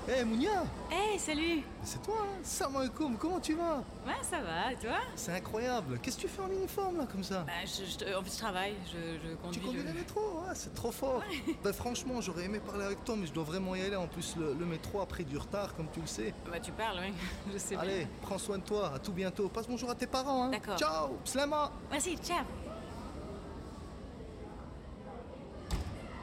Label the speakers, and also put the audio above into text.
Speaker 1: Hey Mounia,
Speaker 2: Hey, salut.
Speaker 1: c'est toi, hein? Salam alaikum, comment tu vas?
Speaker 2: Ouais, ça va, et toi?
Speaker 1: C'est incroyable, qu'est-ce que tu fais en uniforme là comme ça?
Speaker 2: Bah, en fait, je travaille, je conduis
Speaker 1: Tu conduis le métro, ouais, c'est trop fort. Bah franchement, j'aurais aimé parler avec toi, mais je dois vraiment y aller. En plus, le métro a pris du retard, comme tu le sais.
Speaker 2: Bah, tu parles, oui, je sais
Speaker 1: Allez,
Speaker 2: bien.
Speaker 1: prends soin de toi, à tout bientôt. Passe bonjour à tes parents, hein.
Speaker 2: D'accord.
Speaker 1: Ciao, Slama.
Speaker 2: Merci, ciao.